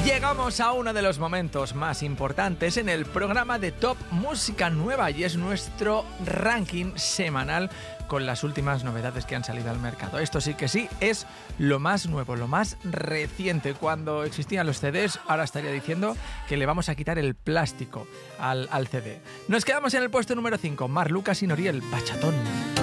Llegamos a uno de los momentos más importantes en el programa de Top Música Nueva y es nuestro ranking semanal con las últimas novedades que han salido al mercado. Esto sí que sí, es lo más nuevo, lo más reciente. Cuando existían los CDs, ahora estaría diciendo que le vamos a quitar el plástico al CD. Nos quedamos en el puesto número 5, Mar Lucas y Noriel, Bachatón.